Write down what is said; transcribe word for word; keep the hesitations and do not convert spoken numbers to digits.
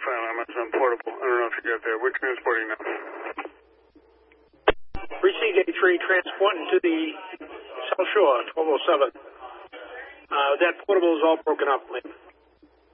fine. I'm on portable. I don't know if you got that. We're transporting now. Receive eight three, transporting to the South Shore, twelve oh seven. Uh, that portable is all broken up, man.